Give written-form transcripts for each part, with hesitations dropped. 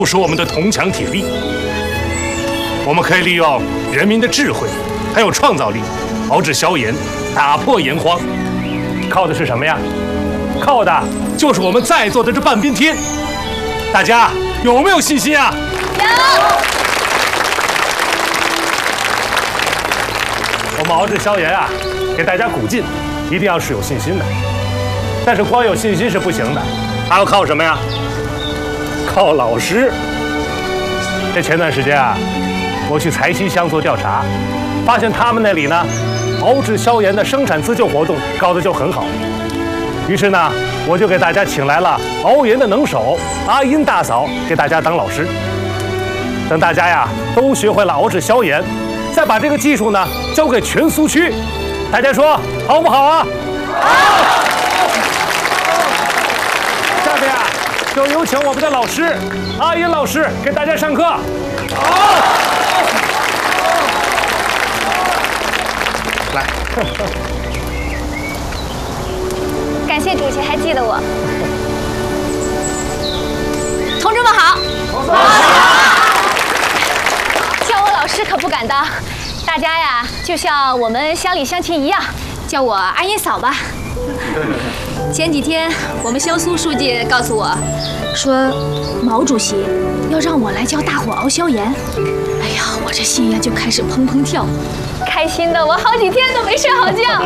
不输我们的铜墙铁壁。我们可以利用人民的智慧，还有创造力，熬制硝盐，打破盐荒。靠的是什么呀？靠的就是我们在座的这半边天。大家有没有信心啊？ 有。 我们熬制硝盐啊，给大家鼓劲，一定要是有信心的。但是光有信心是不行的，还要靠什么呀？靠老师。这前段时间啊，我去柴溪乡做调查，发现他们那里呢，熬制硝盐的生产自救活动搞得就很好。于是呢，我就给大家请来了熬盐的能手阿英大嫂给大家当老师。等大家呀都学会了熬制硝盐，再把这个技术呢交给全苏区，大家说好不好啊？好。下面啊，就有请我们的老师阿英老师给大家上课。好。来。 感谢主席还记得我。同志们好。叫我老师可不敢当，大家呀就像我们乡里乡亲一样，叫我阿英嫂吧。前几天我们乡苏书记告诉我，说毛主席要让我来教大伙熬硝盐。哎呀，我这心呀就开始砰砰跳，开心的我好几天都没睡好觉。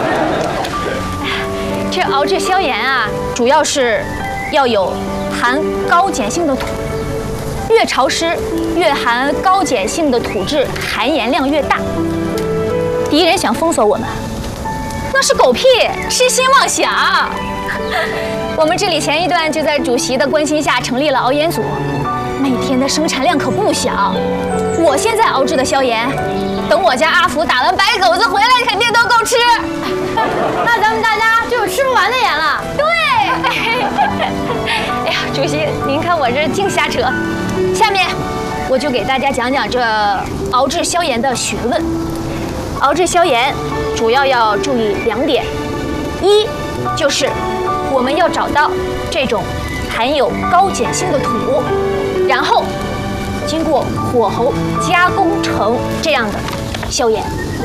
这熬制硝盐啊，主要是要有含高碱性的土，越潮湿越含高碱性的土质含盐量越大。敌人想封锁我们，那是狗屁，痴心妄想。我们这里前一段就在主席的关心下成立了熬盐组，每天的生产量可不小。我现在熬制的硝盐，等我家阿福打完白狗子回来，肯定都够吃。那咱们大家就有吃不完的盐了。对。哎呀，主席，您看我这净瞎扯。下面我就给大家讲讲这熬制硝盐的学问。熬制硝盐主要注意2点，一就是我们要找到这种含有高碱性的土，然后经过火候加工成这样的硝盐。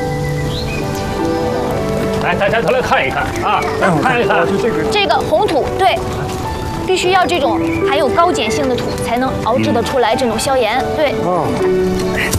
来，大家都来看一看啊，看一看，就这个红土，对，必须要这种含有高碱性的土才能熬制得出来这种硝盐，对。